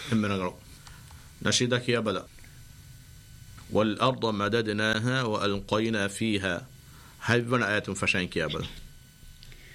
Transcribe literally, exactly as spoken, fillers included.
إمنا نشيدك يا بلا والأرض مددناها وألقينا فيها هاي بنا آيات فشانك يا بلا